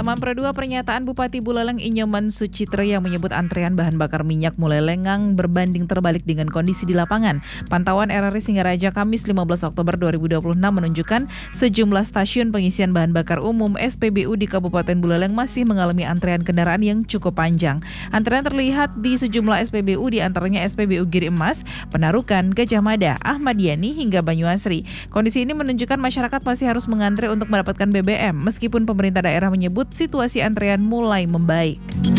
Mampra 2, pernyataan Bupati Buleleng Inyoman Sucitra yang menyebut antrean bahan bakar minyak mulai lengang berbanding terbalik dengan kondisi di lapangan. Pantauan RRI Singaraja Kamis 15 Oktober 2026 menunjukkan sejumlah stasiun pengisian bahan bakar umum SPBU di Kabupaten Buleleng masih mengalami antrean kendaraan yang cukup panjang. Antrean terlihat di sejumlah SPBU, di antaranya SPBU Giri Emas, Penarukan, Gajah Mada, Ahmad Yani hingga Banyuasri. Kondisi ini menunjukkan masyarakat masih harus mengantre untuk mendapatkan BBM, meskipun pemerintah daerah menyebut situasi antrean mulai membaik.